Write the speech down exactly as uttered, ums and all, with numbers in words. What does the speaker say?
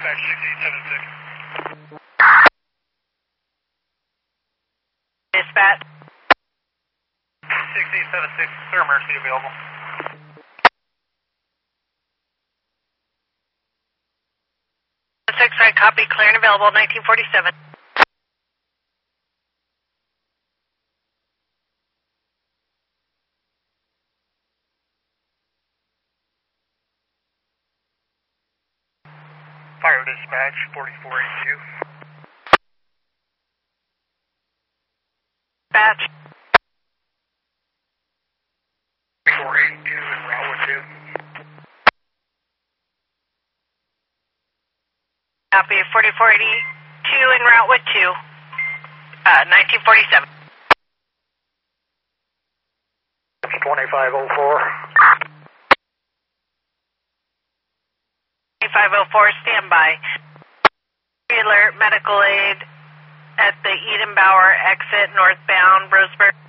dispatch sixty seven six. Dispatch. sixty seven six, sir, emergency available. six, right, copy, clear and available, nineteen forty-seven. Fire dispatch, forty-four eighty-two. Dispatch. forty-four eighty-two in route with two. Copy, forty-four eighty-two en route with two. Uh, nineteen forty-seven. twenty-five oh four. twenty-five oh four, standby. Alert, medical aid at the Edenbauer exit, northbound, Roseburg.